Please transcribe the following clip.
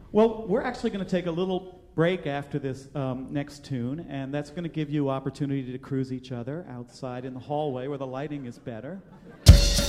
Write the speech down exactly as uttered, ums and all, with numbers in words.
Well, we're actually going to take a little break after this um, next tune, and that's going to give you opportunity to cruise each other outside in the hallway where the lighting is better.